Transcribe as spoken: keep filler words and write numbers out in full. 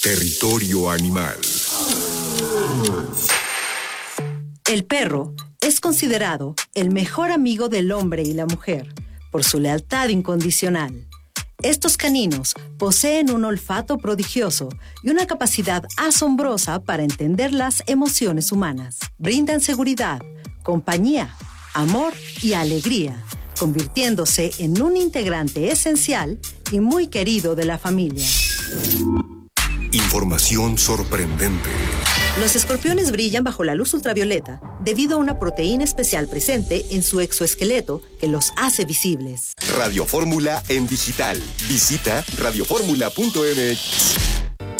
Territorio Animal. El perro es considerado el mejor amigo del hombre y la mujer por su lealtad incondicional. Estos caninos poseen un olfato prodigioso y una capacidad asombrosa para entender las emociones humanas. Brindan seguridad, compañía, amor y alegría, convirtiéndose en un integrante esencial y muy querido de la familia. Información sorprendente. Los escorpiones brillan bajo la luz ultravioleta debido a una proteína especial presente en su exoesqueleto que los hace visibles. Radio Fórmula en digital. Visita radio fórmula punto m x.